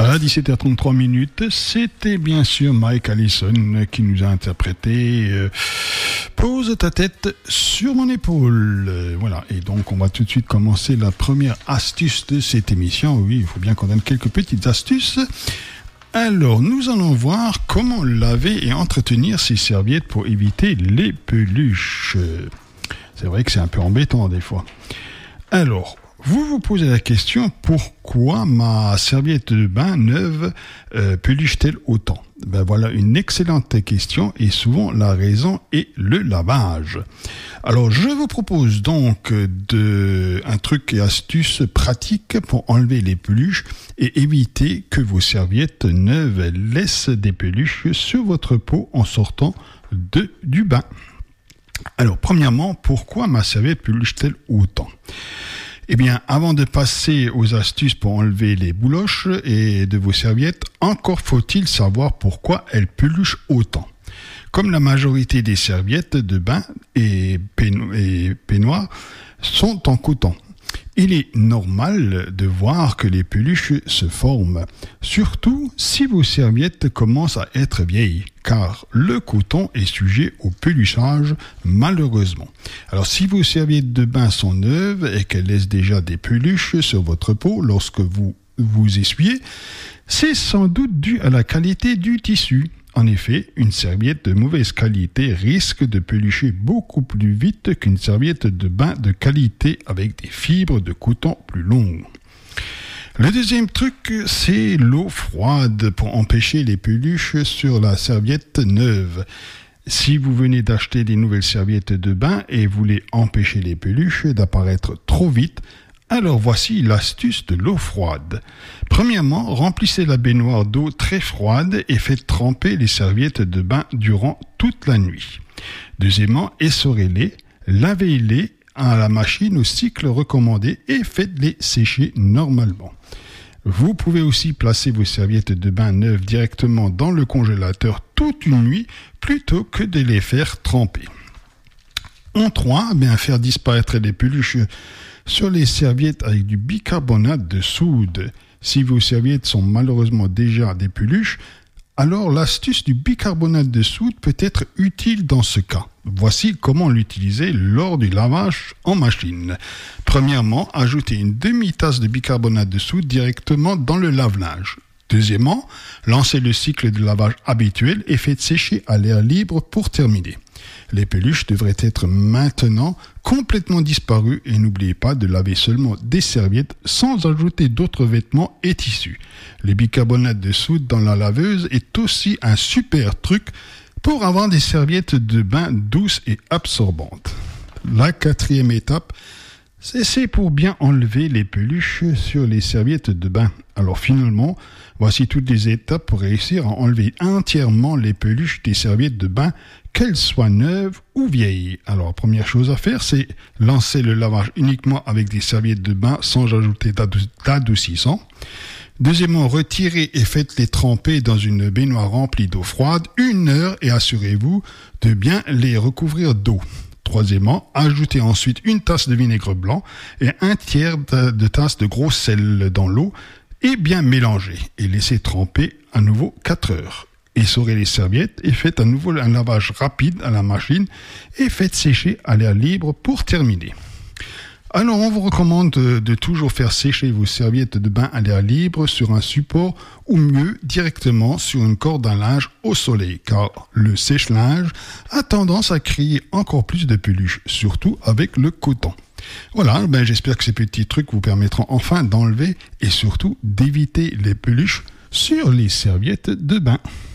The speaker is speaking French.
À 17h33, c'était bien sûr Mike Allison qui nous a interprété Pose ta tête sur mon épaule. Voilà, et donc on va tout de suite commencer la première astuce de cette émission. Oui, il faut bien qu'on donne quelques petites astuces. Alors, nous allons voir comment laver et entretenir ces serviettes pour éviter les peluches. C'est vrai que c'est un peu embêtant des fois. Alors, vous vous posez la question, pourquoi ma serviette de bain neuve peluche-t-elle autant ? Ben voilà une excellente question et souvent la raison est le lavage. Alors je vous propose donc un truc et astuce pratique pour enlever les peluches et éviter que vos serviettes neuves laissent des peluches sur votre peau en sortant du bain. Alors premièrement, pourquoi ma serviette peluche-t-elle autant ? Eh bien, avant de passer aux astuces pour enlever les bouloches et de vos serviettes, encore faut-il savoir pourquoi elles peluchent autant. Comme la majorité des serviettes de bain et peignoirs sont en coton, il est normal de voir que les peluches se forment, surtout si vos serviettes commencent à être vieilles, car le coton est sujet au peluchage malheureusement. Alors si vos serviettes de bain sont neuves et qu'elles laissent déjà des peluches sur votre peau lorsque vous essuyez, c'est sans doute dû à la qualité du tissu. En effet, une serviette de mauvaise qualité risque de pelucher beaucoup plus vite qu'une serviette de bain de qualité avec des fibres de coton plus longues. Le deuxième truc, c'est l'eau froide pour empêcher les peluches sur la serviette neuve. Si vous venez d'acheter des nouvelles serviettes de bain et voulez empêcher les peluches d'apparaître trop vite, alors voici l'astuce de l'eau froide. Premièrement, remplissez la baignoire d'eau très froide et faites tremper les serviettes de bain durant toute la nuit. Deuxièmement, essorez-les, lavez-les à la machine au cycle recommandé et faites-les sécher normalement. Vous pouvez aussi placer vos serviettes de bain neuves directement dans le congélateur toute une nuit plutôt que de les faire tremper. En 3, faire disparaître les peluches sur les serviettes avec du bicarbonate de soude. Si vos serviettes sont malheureusement déjà des peluches, alors l'astuce du bicarbonate de soude peut être utile dans ce cas. Voici comment l'utiliser lors du lavage en machine. Premièrement, ajoutez une demi-tasse de bicarbonate de soude directement dans le lave-linge. Deuxièmement, lancez le cycle de lavage habituel et faites sécher à l'air libre pour terminer. Les peluches devraient être maintenant complètement disparues et n'oubliez pas de laver seulement des serviettes sans ajouter d'autres vêtements et tissus. Le bicarbonate de soude dans la laveuse est aussi un super truc pour avoir des serviettes de bain douces et absorbantes. La 4e étape, c'est pour bien enlever les peluches sur les serviettes de bain. Alors finalement, voici toutes les étapes pour réussir à enlever entièrement les peluches des serviettes de bain, qu'elles soient neuves ou vieilles. Alors première chose à faire, c'est lancer le lavage uniquement avec des serviettes de bain sans ajouter d'adoucissant. Deuxièmement, retirez et faites-les tremper dans une baignoire remplie d'eau froide 1 heure et assurez-vous de bien les recouvrir d'eau. Troisièmement, ajoutez ensuite 1 tasse de vinaigre blanc et 1/3 de tasse de gros sel dans l'eau et bien mélanger et laissez tremper à nouveau 4 heures. Essorez les serviettes et faites à nouveau un lavage rapide à la machine et faites sécher à l'air libre pour terminer. Alors on vous recommande de toujours faire sécher vos serviettes de bain à l'air libre sur un support ou mieux directement sur une corde à linge au soleil car le sèche-linge a tendance à créer encore plus de peluches, surtout avec le coton. Voilà, j'espère que ces petits trucs vous permettront enfin d'enlever et surtout d'éviter les peluches sur les serviettes de bain.